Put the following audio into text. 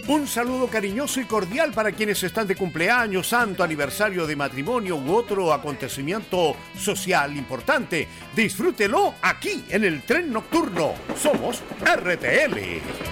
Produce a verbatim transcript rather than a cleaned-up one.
Un saludo cariñoso y cordial para quienes están de cumpleaños, santo, aniversario de matrimonio u otro acontecimiento social importante. Disfrútelo aquí en el Tren Nocturno. Somos R T L.